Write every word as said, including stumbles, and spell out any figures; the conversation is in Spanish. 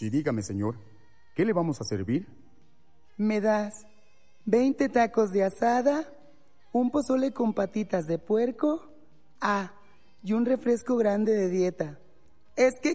Sí, dígame, señor. ¿Qué le vamos a servir? ¿Me das veinte tacos de asada, un pozole con patitas de puerco, ah, y un refresco grande de dieta? Es que